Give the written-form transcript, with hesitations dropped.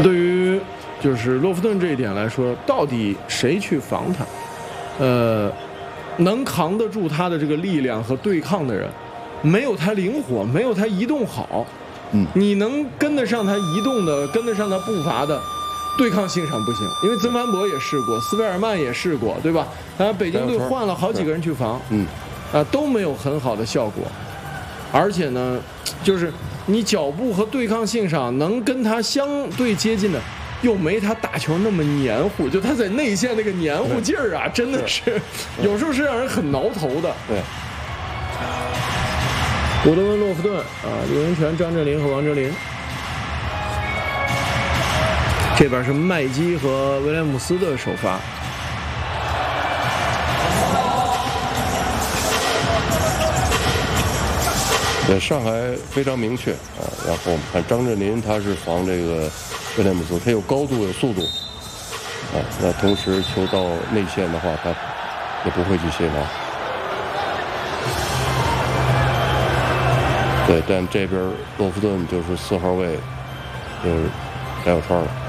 对于就是洛夫顿这一点来说，到底谁去防他？能扛得住他的这个力量和对抗的人，没有他灵活，没有他移动好。你能跟得上他移动的，跟得上他步伐的，对抗性上不行。因为曾凡博也试过，斯维尔曼也试过，对吧？北京队换了好几个人去防，都没有很好的效果。而且呢，就是你脚步和对抗性上能跟他相对接近的，又没他打球那么黏糊。就他在内线那个黏糊劲儿啊，真的是有时候是让人很挠头的。 对。 古德温·洛夫顿李文泉、张镇麟和王哲林。这边是麦基和威廉姆斯的首发。 对，上海非常明确然后我们看张镇麟，他是防这个威廉姆斯，他有高度有速度那同时球到内线的话，他也不会去协防。对，但这边洛夫顿就是4号位，就是翟小川了。